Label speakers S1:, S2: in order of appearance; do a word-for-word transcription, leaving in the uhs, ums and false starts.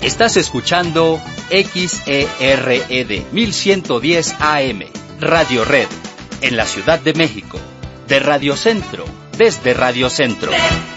S1: Estás escuchando X E R E D mil ciento diez A M, Radio Red, en la Ciudad de México, de Radio Centro, desde Radio Centro.